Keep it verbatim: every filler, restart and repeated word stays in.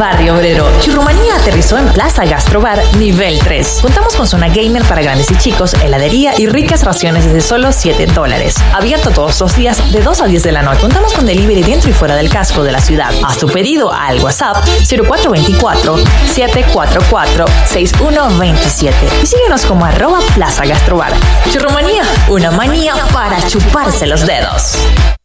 Barrio Obrero. Churrumanía aterrizó en Plaza Gastrobar Nivel tres. Contamos con zona gamer para grandes y chicos, heladería y ricas raciones desde solo siete dólares. Abierto todos los días de dos a diez de la noche. Contamos con delivery dentro y fuera del casco de la ciudad. Haz tu pedido al WhatsApp cero cuatro dos cuatro, siete cuatro cuatro, seis uno dos siete y síguenos como arroba Plaza Gastrobar. Churrumanía, una manía para chuparse los dedos.